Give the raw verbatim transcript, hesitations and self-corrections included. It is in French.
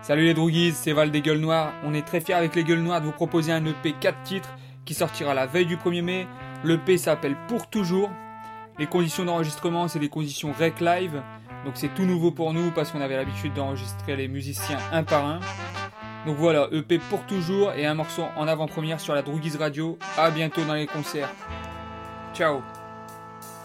Salut les Droogies, c'est Val des Gueules Noires. On est très fiers avec les Gueules Noires de vous proposer un E P quatre titres qui sortira la veille du premier mai. L'E P s'appelle Pour Toujours. Les conditions d'enregistrement, c'est des conditions Rec Live. Donc c'est tout nouveau pour nous parce qu'on avait l'habitude d'enregistrer les musiciens un par un. Donc voilà, E P Pour Toujours et un morceau en avant-première sur la Droogies Radio. À bientôt dans les concerts. Ciao.